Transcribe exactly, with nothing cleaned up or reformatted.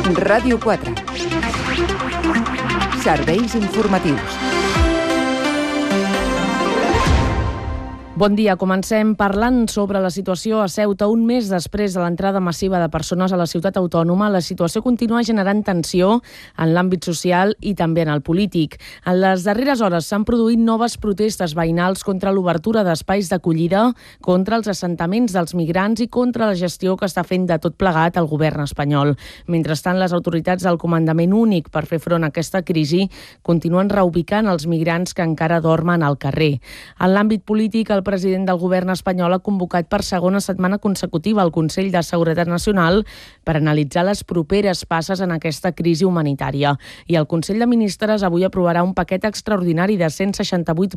Ràdio quatre. Serveis informatius. Bon dia, comencem parlant sobre la situació a Ceuta. Un mes després de l'entrada massiva de persones a la ciutat autònoma, la situació continua generant tensió en l'àmbit social i també en el polític. En les darreres hores s'han produït noves protestes veïnals contra l'obertura d'espais d'acollida, contra els assentaments dels migrants i contra la gestió que està fent de tot plegat el govern espanyol. Mentrestant, les autoritats del Comandament Únic per fer front a aquesta crisi continuen reubicant els migrants que encara dormen al carrer. En l'àmbit polític, el president del govern espanyol ha convocat per segona setmana consecutiva el Consell de Seguretat Nacional per analitzar les properes passes en aquesta crisi humanitària. I el Consell de Ministres avui aprovarà un paquet extraordinari de cent seixanta-vuit